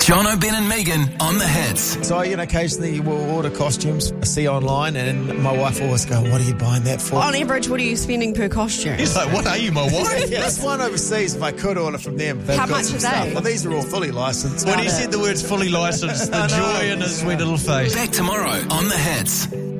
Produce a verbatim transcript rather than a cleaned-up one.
John O'Ben and Megan on the hits. So, you know, occasionally we'll order costumes, I see online, and my wife always go, what are you buying that for? On average, what are you spending per costume? He's like, what are you, my wife? Yeah, that's one overseas if I could order from them. They've How got much some are stuff. they? Well, these are all fully licensed. When he said the words fully licensed, the I know. joy in his sweet little face. Back tomorrow on the hits.